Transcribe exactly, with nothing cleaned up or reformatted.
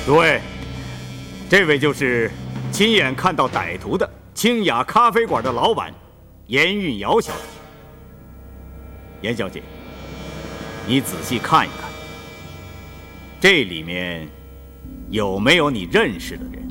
对，这位就是亲眼看到歹徒的清雅咖啡馆的老板严运瑶小姐。严小姐，你仔细看一看，这里面有没有你认识的人？